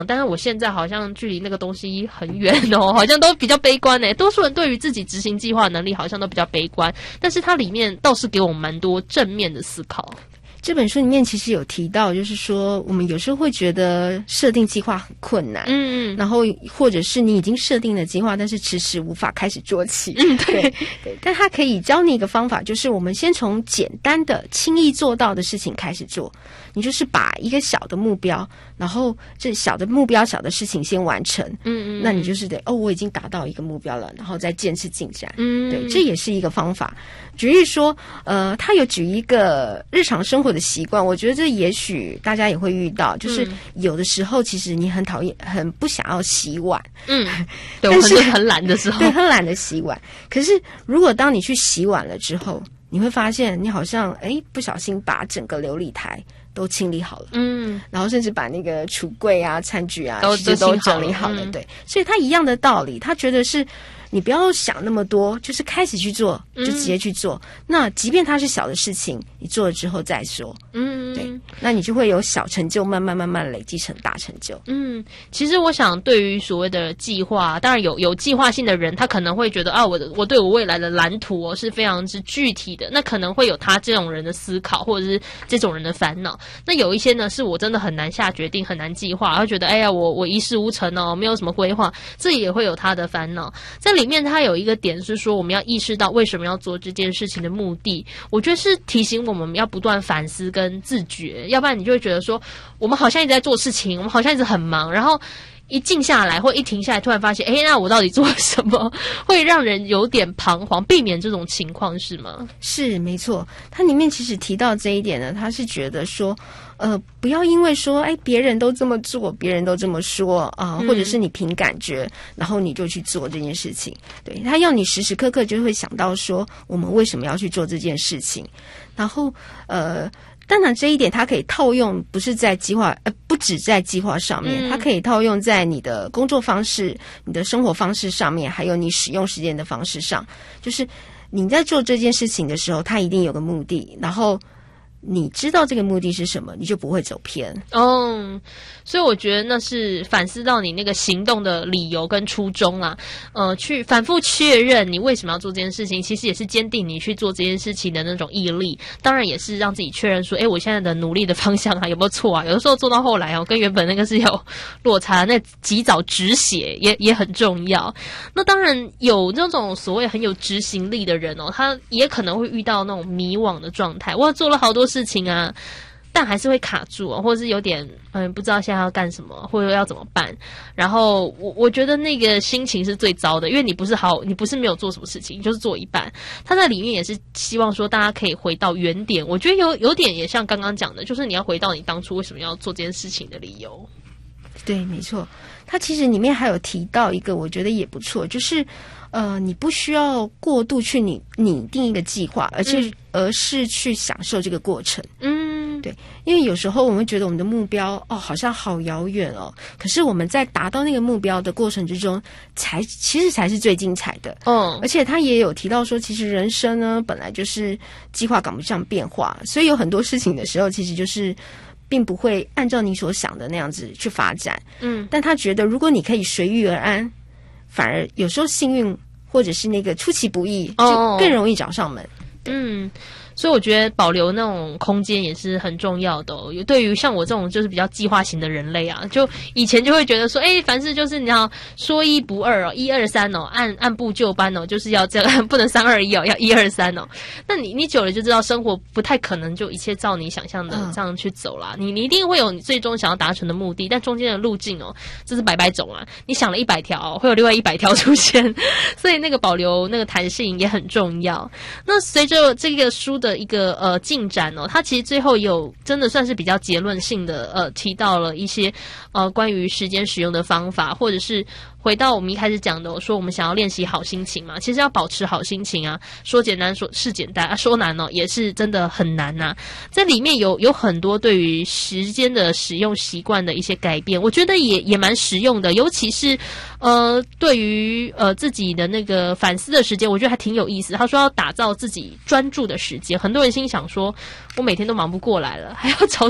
但是我现在好像距离那个东西很远哦，好像都比较悲观欸。多数人对于自己执行计划能力好像都比较悲观，但是它里面倒是给我们蛮多正面的思考。 这本书里面其实有提到，就是说我们有时候会觉得设定计划很困难，然后或者是你已经设定了计划，但是迟迟无法开始做起，对，但他可以教你一个方法，就是我们先从简单的、轻易做到的事情开始做。你就是把一个小的目标，然后这小的目标、小的事情先完成，那你就是得我已经达到一个目标了，然后再渐次进展，对，这也是一个方法。举例说，他有举一个日常生活的习惯，我觉得这也许大家也会遇到，就是有的时候其实你很讨厌、很不想要洗碗， 对，我很懒的时候， 对，很懒得洗碗。可是如果当你去洗碗了之后，你会发现你好像不小心把整个流理台都清理好了，然后甚至把那个橱柜啊、餐具啊都整理好了，对。所以它一样的道理，他觉得是你不要想那么多，就是开始去做，就直接去做。那即便它是小的事情，你做了之后再说，对，那你就会有小成就，慢慢累积成大成就。 其实我想，对于所谓的计划，当然有计划性的人，他可能会觉得啊，我对我未来的蓝图是非常之具体的，那可能会有他这种人的思考，或者是这种人的烦恼。那有一些呢，是我真的很难下决定，很难计划，他觉得我一事无成哦，没有什么规划，这也会有他的烦恼。在里面他有一个点是说，我们要意识到为什么要做这件事情的目的，我觉得是提醒我们要不断反思跟自觉，要不然你就会觉得说，我们好像一直在做事情，我们好像一直很忙，然后一静下来或一停下来，突然发现那我到底做了什么，会让人有点彷徨，避免这种情况是吗？ 是，没错。它里面其实提到这一点呢，他是觉得说不要因为说别人都这么做，别人都这么说或者是你凭感觉，然后你就去做这件事情。对，他要你时时刻刻就会想到说我们为什么要去做这件事情。然后当然这一点它可以套用，不是在计划不只在计划上面，它可以套用在你的工作方式、你的生活方式上面，还有你使用时间的方式上。就是你在做这件事情的时候，它一定有个目的，然后你知道这个目的是什么，你就不会走偏。 所以我觉得那是反思到你那个行动的理由跟初衷啦。去反复确认你为什么要做这件事情，其实也是坚定你去做这件事情的那种毅力。当然也是让自己确认说，我现在的努力的方向有没有错啊？有的时候做到后来跟原本那个是有落差，那及早止血也很重要。那当然有那种所谓很有执行力的人他也可能会遇到那种迷惘的状态。我做了好多事情啊，但还是会卡住或者是有点不知道现在要干什么，或者要怎么办。然后我觉得那个心情是最糟的，因为你不是没有做什么事情，你就是做一半。他在里面也是希望说大家可以回到原点。我觉得有点也像刚刚讲的，就是你要回到你当初为什么要做这件事情的理由。 对，没错。他其实里面还有提到一个我觉得也不错，就是你不需要过度去拟定一个计划，而是去享受这个过程。对，因为有时候我们会觉得我们的目标好像好遥远可是我们在达到那个目标的过程之中，其实才是最精彩的。而且他也有提到说，其实人生呢本来就是计划赶不上变化，所以有很多事情的时候，其实就是并不会按照你所想的那样子去发展。但他觉得如果你可以随遇而安，反而有时候幸运或者是那个出其不意就更容易找上门。 所以我觉得保留那种空间也是很重要的对于像我这种就是比较计划型的人类啊，就以前就会觉得说凡事就是你要说一不二1、2、3按部就班就是要这样，不能3、2、1要1、2、3那你久了就知道生活不太可能就一切照你想象的这样去走啦。你一定会有你最终想要达成的目的，但中间的路径这是百种啊，你想了100条会有另外100条出现，所以那个保留那个弹性也很重要。那随着这个书的一个进展它其实最后有真的算是比较结论性的提到了一些关于时间使用的方法，或者是回到我们一开始讲的说我们想要练习好心情嘛，其实要保持好心情啊，说简单说是简单说难也是真的很难啊。在里面有很多对于时间的使用习惯的一些改变，我觉得也蛮实用的，尤其是对于自己的那个反思的时间，我觉得还挺有意思。他说要打造自己专注的时间，很多人心想说我每天都忙不过来了，还要找什么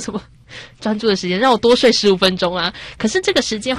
专注的时间，让我多睡15分钟啊。可是这个时间